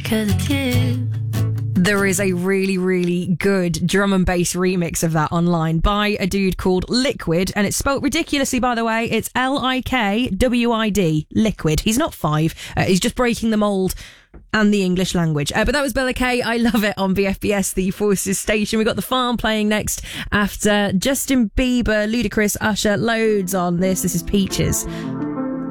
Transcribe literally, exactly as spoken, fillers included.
'cause it's you. There is a really, really good drum and bass remix of that online by a dude called Liquid, and it's spelt ridiculously, by the way. It's L I K W I D, Liquid. He's not five. Uh, he's just breaking the mould and the English language. Uh, but that was Bella K. I love it on B F B S, the Forces station. We've got The Farm playing next after Justin Bieber, Ludacris, Usher, loads on this. This is Peaches.